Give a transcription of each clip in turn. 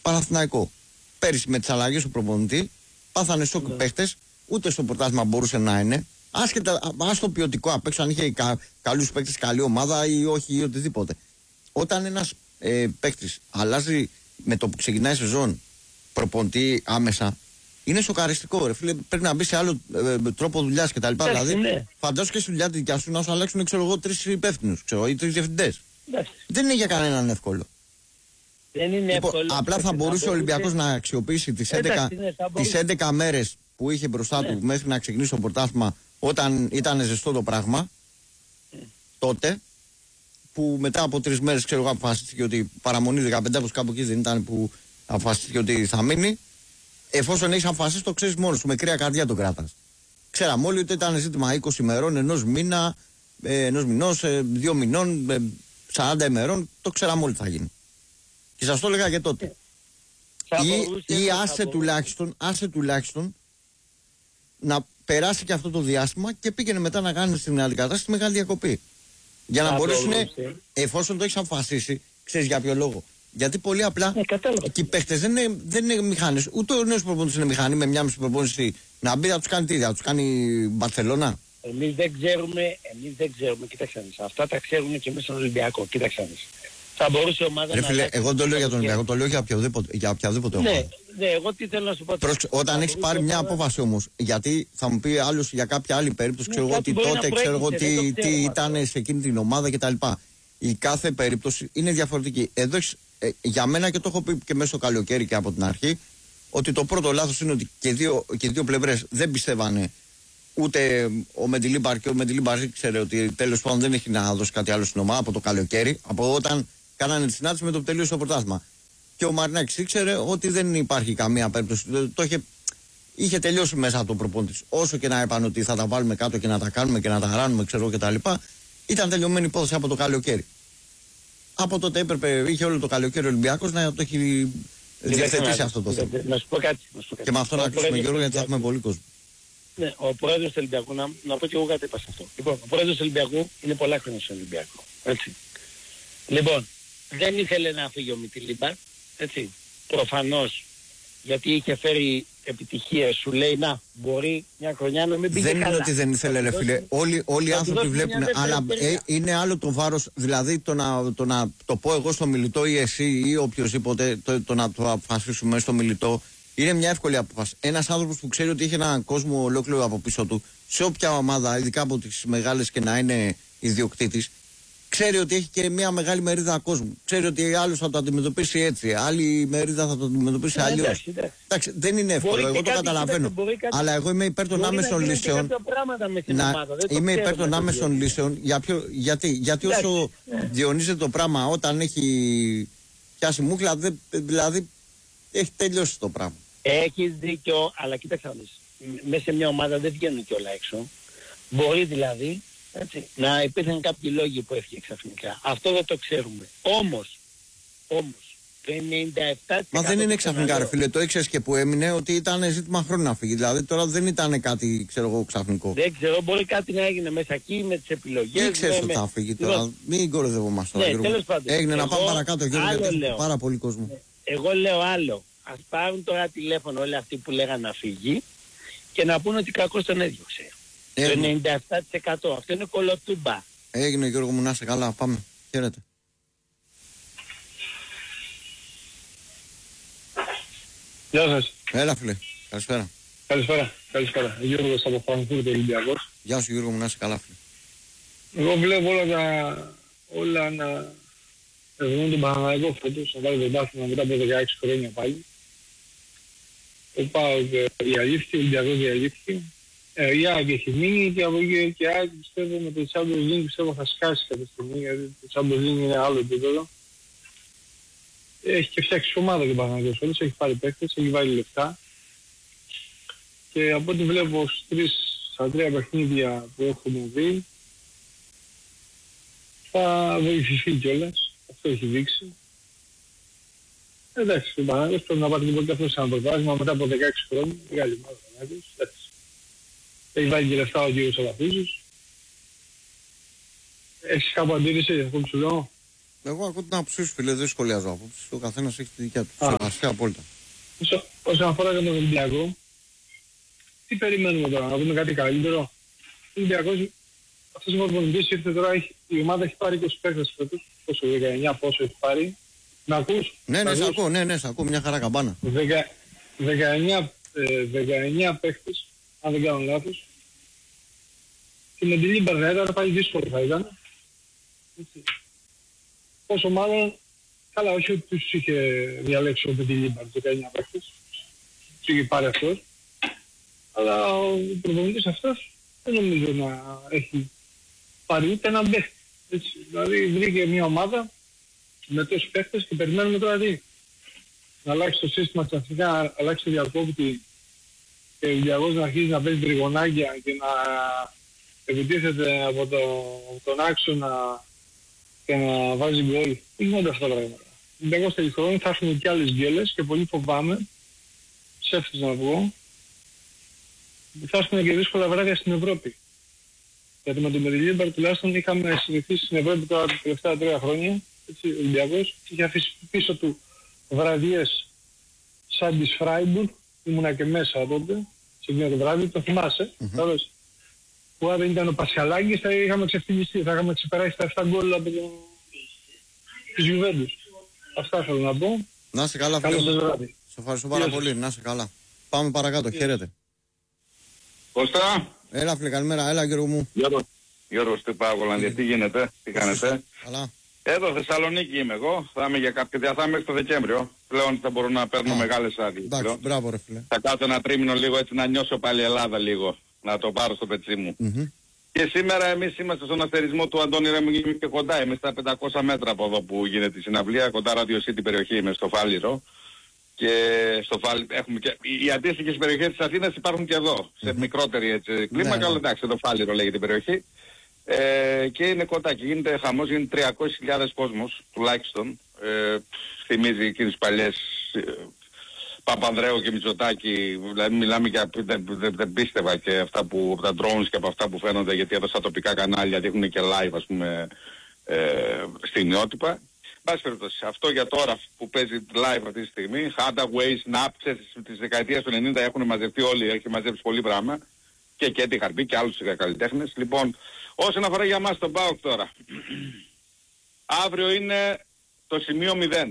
Παναθηναϊκό. Πέρυσι με τις αλλαγές του προπονητή πάθανε σοκ οι παίχτες, ούτε στο πρωτάθλημα μπορούσε να είναι. Άσχετα, το ποιοτικό απ' έξω, αν είχε καλούς παίκτες, καλή ομάδα ή όχι ή οτιδήποτε. Όταν ένας παίκτης αλλάζει με το που ξεκινάει η σεζόν προπονητή άμεσα, είναι σοκαριστικό. Ρε φίλε, πρέπει να μπει σε άλλο τρόπο δουλειάς κτλ. Δηλαδή, φαντάσου και στη δουλειά τη δικιά σου να σου αλλάξουν 3 υπεύθυνους ή 3 διευθυντές. Δεν είναι για κανέναν εύκολο. Δεν είναι εύκολο. Απλά θα μπορούσε ο Ολυμπιακός να αξιοποιήσει τις 11 μέρες που είχε μπροστά του μέχρι να ξεκινήσει το πρωτάθλημα, όταν ήταν ζεστό το πράγμα. Τότε που μετά από 3 μέρες αποφασίστηκε ότι παραμονή 15, όπως κάπου εκεί δεν ήταν που αποφασίστηκε ότι θα μείνει. Εφόσον έχεις αποφασίσει, το ξέρεις μόνος σου, με κρύα καρδιά το κράτας. Ξέραμε όλοι ότι ήταν ζήτημα 20 ημερών, ενός μηνός, 2 μηνών, 40 ημερών, το ξέραμε όλοι θα γίνει. Και σας το έλεγα και τότε. Ή άσε τουλάχιστον να περάσει και αυτό το διάστημα και πήγαινε μετά να κάνει στην αντικατάσταση τη μεγάλη διακοπή. Για να μπορέσουν, εφόσον το έχεις αποφασίσει, ξέρεις για ποιο λόγο. Γιατί πολύ απλά και οι παίχτες δεν είναι μηχάνες. Ούτε ο νέος προπονητής είναι μηχανή με μια μισή προπόνηση να μπει, να τους κάνει τι, να τους κάνει Μπαρσελόνα. Εμείς δεν ξέρουμε, κοίταξε. Αυτά τα ξέρουν και μέσα στον Ολυμπιακό, κοίταξε. Θα μπορούσε η ομάδα να... Φίλε, εγώ το λέω για τον Ολυμπιακό, το λέω για οποιαδήποτε ομάδα. Ναι, εγώ τι θέλω να σου πω. Όταν έχεις πάρει μια απόφαση όμως, γιατί θα μου πει άλλος για κάποια άλλη περίπτωση, ξέρω εγώ ότι τότε, ξέρω εγώ τι ήταν σε εκείνη την ομάδα κτλ. Η κάθε περίπτωση είναι διαφορετική. Εδώ έχεις, για μένα, και το έχω πει και μέσα στο καλοκαίρι και από την αρχή, ότι το πρώτο λάθος είναι ότι και δύο πλευρές δεν πιστεύανε. Ούτε ο Μεντιλίμπαρ, και ο Μεντιλίμπαρ ήξερε ότι τέλος πάντων δεν έχει να δώσει κάτι άλλο στην ομάδα από το καλοκαίρι, από όταν κάνανε τη συνάντηση με το που τελείωσε το πρωτάθλημα. Και ο Μαρινάκης ήξερε ότι δεν υπάρχει καμία περίπτωση. Είχε τελειώσει μέσα από τον προπονητή. Όσο και να είπαν ότι θα τα βάλουμε κάτω και να τα κάνουμε και να τα ράνουμε, ξέρω κτλ. Ήταν τελειωμένη υπόθεση από το καλοκαίρι. Από τότε είχε όλο το καλοκαίρι ο Ολυμπιακός να το έχει διευθετήσει αυτό το θέμα. Να σου πω κάτι. Και με αυτό να κλείσουμε, Γιώργο, γιατί θα έχουμε πολύ κόσμο. Ναι, ο πρόεδρος του Ολυμπιακού, να πω και εγώ κάτι είπα σε αυτό. Λοιπόν, ο πρόεδρος του Ολυμπιακού είναι πολλά χρόνια στο Ολυμπιακό. Έτσι. Λοιπόν, δεν ήθελε να φύγει ο Μιτιλίμπαρ, έτσι. Προφανώς, γιατί είχε φέρει επιτυχία, σου λέει να μπορεί μια χρονιά να μην πήγε δεν καλά. Είναι ότι δεν ήθελε, ρε φίλε. Όλοι οι άνθρωποι βλέπουν, αλλά είναι άλλο το βάρος, δηλαδή το πω εγώ στο μιλητό ή εσύ ή οποιοδήποτε, το να το αποφασίσουμε στο μιλητό. Είναι μια εύκολη απόφαση. Ένας άνθρωπος που ξέρει ότι έχει έναν κόσμο ολόκληρο από πίσω του, σε όποια ομάδα, ειδικά από τις μεγάλες και να είναι ιδιοκτήτης, ξέρει ότι έχει και μια μεγάλη μερίδα κόσμου. Ξέρει ότι άλλος θα το αντιμετωπίσει έτσι, άλλη μερίδα θα το αντιμετωπίσει αλλιώς. Εντάξει, δεν είναι εύκολο, εγώ το καταλαβαίνω. Αλλά εγώ είμαι υπέρ των άμεσων λύσεων. Είμαι υπέρ των άμεσων λύσεων. Γιατί όσο διονύζεται το πράγμα όταν έχει πιάσει μούχλα, δηλαδή έχει τελειώσει το πράγμα. Έχεις δίκιο, αλλά κοίταξε, μέσα σε μια ομάδα δεν βγαίνουν και όλα έξω. Μπορεί δηλαδή, έτσι, να υπήρχαν κάποιοι λόγοι που έφυγε ξαφνικά. Αυτό δεν το ξέρουμε. Όμως, 57%... Μα δεν είναι ξαφνικά, ρε φίλε, το ήξερες και που έμεινε ότι ήταν ζήτημα χρόνου να φύγει. Δηλαδή τώρα δεν ήταν κάτι, ξέρω εγώ, ξαφνικό. Δεν ξέρω, μπορεί κάτι να έγινε μέσα εκεί με τις επιλογές. Δεν ξέρεις ότι θα φύγει τώρα, μην κοροϊδευόμαστε τώρα. Ναι, τέλος πάντων. Έγινε να πάμε παρακάτω, Γιώργο, γιατί έχει πάρα πολύ κόσμο. Εγώ λέω άλλο. Ας πάρουν τώρα τηλέφωνο όλοι αυτοί που λέγανε να φύγει και να πούνε ότι κακώς τον έδιωξε. Το 97%. Αυτό είναι κολοτούμπα. Έγινε, Γιώργο μου, να είσαι καλά. Πάμε. Χαίρετε. Γεια σας. Έλα, φίλε. Καλησπέρα. Καλησπέρα. Γιώργος από Φραγκφούρτη, Ολυμπιακός. Γεια σου, Γιώργο μου, να είσαι καλά, φίλε. Εγώ βλέπω όλα να ευνοούν τον Παναθηναϊκό φέτος, να βάλει τον πάθημα μετά από 16 χρόνια πάλι. Ο ΠΑΟΚ διαλύθηκε, ο Ολυμπιακός διαλύθηκε. Η ΑΕΚ έχει μείνει και από εκεί και ΑΕΚ πιστεύω με το Champions League πιστεύω θα σκάσει κάποια στιγμή, γιατί το Champions League είναι άλλο επίπεδο. Έχει και φτιάξει ομάδα και ο Παναθηναϊκός φέτος, έχει πάρει παίκτες, έχει βάλει λεφτά. Και από ό,τι βλέπω στα 3 παιχνίδια που έχουμε δει, θα βοηθηθεί κιόλας. Αυτό έχει δείξει. Εντάξει, ο Παναθηναϊκός πρέπει να πάρει λοιπόν και αυτό σε ένα πρωτάθλημα μετά από 16 χρόνια. Μεγάλη ομάδα ο Παναθηναϊκός. Έχει βάλει και λεφτά ο κύριος Αλαφίζος. Έχεις κάπου αντίρρηση για αυτό που σου λέω? Εγώ ακούω την άποψή σου, φίλε, δεν σχολιάζω άποψη. Ο καθένας έχει τη δικιά του. Σεβαστή απόλυτα. Όσον αφορά και τον Ολυμπιακό, τι περιμένουμε τώρα, να δούμε κάτι καλύτερο? Ο Ολυμπιακός, αυτός ο προπονητής ήρθε τώρα, η ομάδα έχει πάρει 20 παίκτες φέτος, πόσο, 19 πόσο έχει πάρει. Να ακούς? Ναι, σ' ακούω, ναι, σ' ακούω, μια χαρά καμπάνα. 19 παίκτες, αν δεν κάνω λάθος. Και με την Λίμπαρ θα ήταν πάλι δύσκολο θα ήταν. Πόσο μάλλον, καλά, όχι ότι τους είχε διαλέξει ο Πεντιλίμπαρ 19 παίκτες, τους είχε πάρει αυτός, αλλά ο προπονητής αυτός δεν νομίζω να έχει πάρει ούτε έναν παίκτη. Δηλαδή βρήκε μια ομάδα με τόσους παίκτες και περιμένουμε τώρα τι. Να αλλάξει το σύστημα ξαφνικά, να αλλάξει το διακόπτη και ο Ολυμπιακός να αρχίσει να παίζει τριγωνάκια και να επιτίθεται από τον άξονα και να βάζει γκολ. Δεν γίνονται αυτά τα πράγματα. Ο Ολυμπιακός τελει χρόνου θα έχουμε και άλλες γκέλες και πολύ φοβάμαι, ψεύτης να πω, θα έχουμε και δύσκολα βράδια στην Ευρώπη. Γιατί με τον Μεριλίμπαρ τουλάχιστον είχαμε συνηθίσει στην Ευρώπη τα τελευταία 3 χρόνια. Έτσι, ο Ολυμπιακός είχε αφήσει πίσω του βραδιές σαν της Φράιμπουργκ, ήμουνα και μέσα τότε, σε εκείνο το βράδυ, το θυμάσαι, που αν δεν ήταν ο Πασχαλάκης θα είχαμε ξεφτυλιστεί, θα είχαμε ξεπεράσει τα 7 γκολ από τους Γιουβέντους. Αυτά θέλω να πω. Να είσαι καλά, φίλε. Σε ευχαριστώ πάρα πολύ, να είσαι καλά. Πάμε παρακάτω, χαίρετε. Κώστα. Έλα φίλε, καλημέρα, έλα Γιώργο μου. Γιώργος τι πάω Ολλανδία, τι γίνεται, τι κάνετε? Καλά. Εδώ Θεσσαλονίκη είμαι εγώ, θα είμαι για κάποια διάστημα μέχρι το Δεκέμβριο. Πλέον θα μπορώ να παίρνω μεγάλες άδειες. Εντάξει, μπράβο ρε φίλε. Θα κάτσω ένα τρίμηνο λίγο έτσι να νιώσω πάλι Ελλάδα λίγο, να το πάρω στο πετσί μου. Και σήμερα εμείς είμαστε στον αστερισμό του Αντώνη Ρεμογγίνου και κοντά, είμαι στα 500 μέτρα από εδώ που γίνεται η συναυλία, κοντά Radio City περιοχή, είμαι στο Φάληρο. Και στο έχουμε και οι αντίστοιχες περιοχές της Αθήνας υπάρχουν και εδώ, σε μικρότερη έτσι, κλίμακα, αλλά εντάξει, το Φάληρο λέγεται η περιοχή. Και είναι κοντά και γίνεται χαμός, γίνεται 300.000 κόσμος τουλάχιστον. Θυμίζει εκείνες τις παλιές Παπανδρέου και Μητσοτάκη, δηλαδή μιλάμε για δεν πίστευα και αυτά που, από τα drones και από αυτά που φαίνονται, γιατί εδώ στα τοπικά κανάλια δείχνουν και live ας πούμε στιγμιότυπα. Πάση περιπτώσει, αυτό για τώρα που παίζει live αυτή τη στιγμή, Hadaway, Snap, τις δεκαετίες του 90 έχουν μαζευτεί όλοι, έχει μαζέψει πολύ πράγμα και Κέντι Χαρμπή και άλλους καλλιτέχνες. Λοιπόν, όσον αφορά για μας τον ΠΑΟΚ τώρα, αύριο είναι το σημείο 0.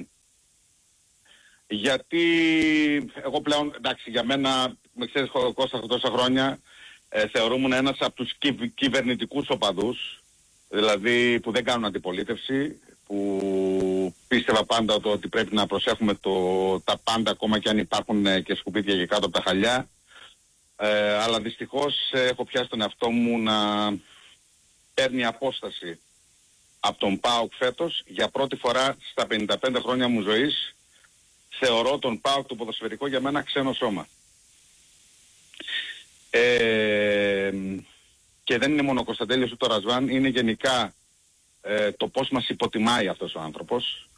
Γιατί εγώ πλέον, εντάξει, για μένα, με ξέρεις Κώστα τόσα χρόνια, θεωρούμουν ένας από τους κυβερνητικούς οπαδούς, δηλαδή που δεν κάνουν αντιπολίτευση, που πίστευα πάντα το ότι πρέπει να προσέχουμε τα πάντα ακόμα και αν υπάρχουν και σκουπίδια και κάτω από τα χαλιά. Αλλά δυστυχώς έχω πιάσει τον εαυτό μου να παίρνει απόσταση από τον ΠΑΟΚ φέτος. Για πρώτη φορά στα 55 χρόνια μου ζωής θεωρώ τον ΠΑΟΚ το ποδοσφαιρικό για μένα ξένο σώμα. Και δεν είναι μόνο ο Κωνσταντέλιος ούτε ο Ρασβάν, είναι γενικά το πώς μας υποτιμάει αυτός ο άνθρωπος,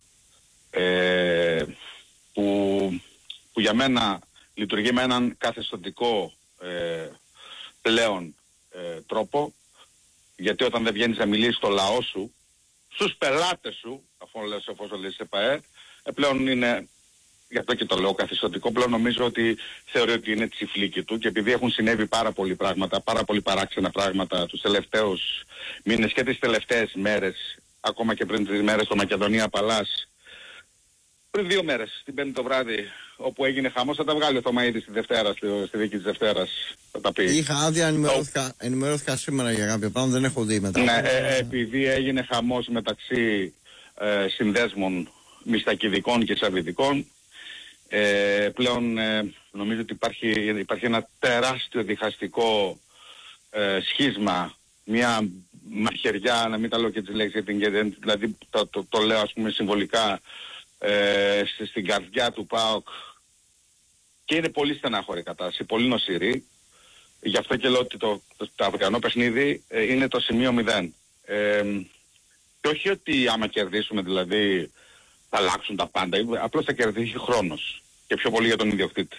που για μένα λειτουργεί με έναν καθεστωτικό πλέον τρόπο, γιατί όταν δεν βγαίνεις να μιλήσεις στο λαό σου, στους πελάτες σου, εφόσον λες ΕΠΑΕ, πλέον είναι, γι' αυτό και το λέω καθεστωτικό, πλέον νομίζω ότι θεωρεί ότι είναι τσιφλίκι του, και επειδή έχουν συνέβη πάρα πολλοί πράγματα, πάρα πολύ παράξενα πράγματα τους τελευταίους μήνες και τις τελευταίες μέρες, ακόμα και πριν 3 μέρες στο Μακεδονία Παλάς, πριν 2 μέρες, την Πέμπτη το βράδυ, όπου έγινε χαμός, θα τα βγάλει ο Θωμαΐδης τη Δευτέρα, στη δίκη της Δευτέρας, θα τα πει. Είχα άδεια, ενημερώθηκα σήμερα για κάποια πράγματα, δεν έχω δει μετά. Ναι, επειδή έγινε χαμός μεταξύ συνδέσμων μιστακιδικών και σαββιδικών, πλέον νομίζω ότι υπάρχει ένα τεράστιο διχαστικό σχίσμα, μια μαχαιριά, να μην τα λέω και τις λέξεις, δηλαδή το λέω ας πούμε συμβολικά, στην καρδιά του ΠΑΟΚ, και είναι πολύ στενάχωρη κατάσταση, πολύ νοσηρή. Γι' αυτό και λέω ότι το αυριανό παιχνίδι είναι το σημείο 0. Και όχι ότι άμα κερδίσουμε δηλαδή θα αλλάξουν τα πάντα, απλώς θα κερδίσει χρόνος και πιο πολύ για τον ιδιοκτήτη.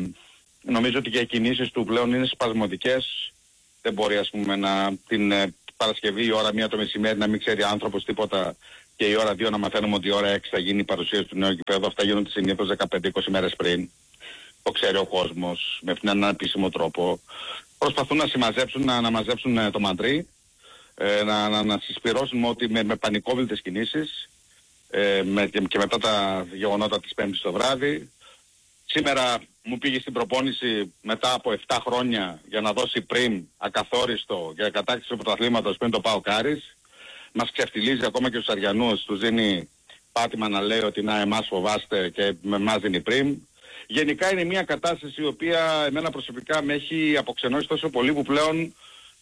Νομίζω ότι και οι κινήσεις του πλέον είναι σπασμωδικές, δεν μπορεί ας πούμε να την Παρασκευή η ώρα 1 το μεσημέρι να μην ξέρει άνθρωπος τίποτα και η ώρα 2 να μαθαίνουμε ότι η ώρα 6 θα γίνει η παρουσίαση του νέου γηπέδου. Αυτά γίνονται συνήθως 15-20 μέρες πριν. Το ξέρει ο κόσμος με έναν επίσημο τρόπο. Προσπαθούν να συμμαζέψουν, να μαζέψουν το μαντρί, να συσπυρώσουν ότι με πανικόβλητες κινήσεις και μετά τα γεγονότα της Πέμπτης το βράδυ. Σήμερα μου πήγε στην προπόνηση μετά από 7 χρόνια για να δώσει πριν ακαθόριστο για κατάκτηση του πρωταθλήματος πριν το ΠΑΟΚ Άρης. Μας ξεφτιλίζει ακόμα και στους Αριανούς, τους δίνει πάτημα να λέει ότι να εμάς φοβάστε και με εμάς δίνει πριν. Γενικά είναι μια κατάσταση η οποία εμένα προσωπικά με έχει αποξενώσει τόσο πολύ που πλέον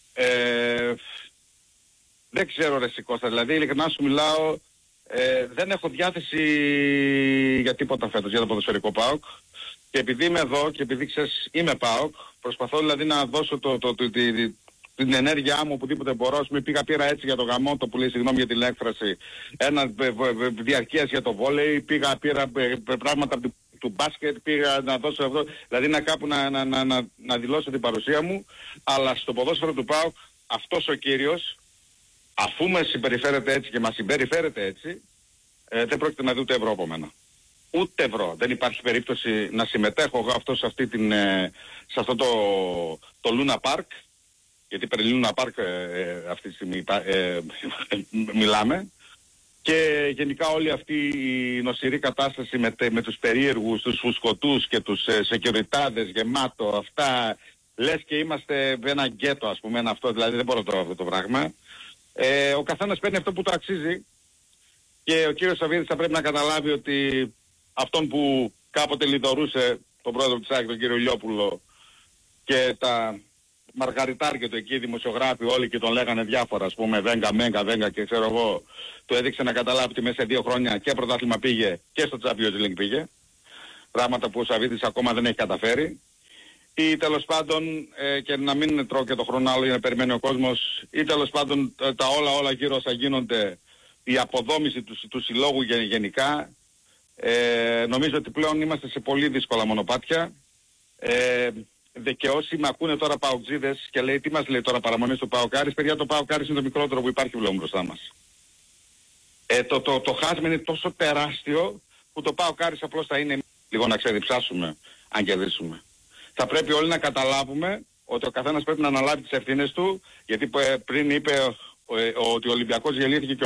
δεν ξέρω ρε Κώστα, δηλαδή ειλικρινά σου μιλάω, δεν έχω διάθεση για τίποτα φέτος, για το ποδοσφαιρικό ΠΑΟΚ. Και επειδή είμαι εδώ και επειδή ξέρεις είμαι ΠΑΟΚ, προσπαθώ δηλαδή να δώσω την ενέργειά μου οπουδήποτε μπορώ. Πήγα πήρα έτσι για το γαμότο που λέει, συγγνώμη για την έκφραση, ένα διαρκείας για το βόλεϊ, πήρα πράγματα του μπάσκετ, πήγα να δώσω εδώ, δηλαδή να κάπου να δηλώσω την παρουσία μου, αλλά στο ποδόσφαιρο του ΠΑΟΚ αυτός ο κύριος, αφού με συμπεριφέρεται έτσι και μας συμπεριφέρεται έτσι, δεν πρόκειται να δει ούτε ευρώ από μένα. Ούτε ευρώ. Δεν υπάρχει περίπτωση να συμμετέχω εγώ αυτό σε αυτό το Luna Park, γιατί περί Luna Park αυτή τη στιγμή μιλάμε, και γενικά όλη αυτή η νοσηρή κατάσταση με τους περίεργους, τους φουσκωτούς και τους σεκιουριτάδες γεμάτο αυτά, λες και είμαστε ένα γκέτο ας πούμε, αυτό, δηλαδή δεν μπορώ αυτό το πράγμα. Ο καθένας παίρνει αυτό που το αξίζει και ο κύριος Σαββίδης θα πρέπει να καταλάβει ότι αυτόν που κάποτε λιδωρούσε τον πρόεδρο της ΑΕΚ, τον κύριο Λιόπουλο, και τα μαργαριτάρια του εκεί, δημοσιογράφοι όλοι και τον λέγανε διάφορα, ας πούμε, βέγγα και ξέρω εγώ, του έδειξε να καταλάβει ότι μέσα σε 2 χρόνια και πρωτάθλημα πήγε και στο Champions League πήγε, πράγματα που ο Σαββίδης ακόμα δεν έχει καταφέρει. Ή τέλος πάντων, και να μην τρώω και το χρόνο άλλο για να περιμένει ο κόσμος, ή τέλος πάντων τα όλα γύρω όσα γίνονται, η αποδόμηση του συλλόγου γενικά. Νομίζω ότι πλέον είμαστε σε πολύ δύσκολα μονοπάτια. Και όσοι με ακούνε τώρα παοκτζίδες και λέει τι μας λέει τώρα παραμονή στο ΠΑΟΚ Άρης, παιδιά, το ΠΑΟΚ Άρης είναι το μικρότερο που υπάρχει πλέον μπροστά μας. Το χάσμα είναι τόσο τεράστιο που το ΠΑΟΚ Άρης απλώς θα είναι λίγο να ξεδιψάσουμε αν κερδίσουμε. Θα πρέπει όλοι να καταλάβουμε ότι ο καθένας πρέπει να αναλάβει τις ευθύνες του, γιατί πριν είπε ότι ο Ολυμπιακός γελήθηκε και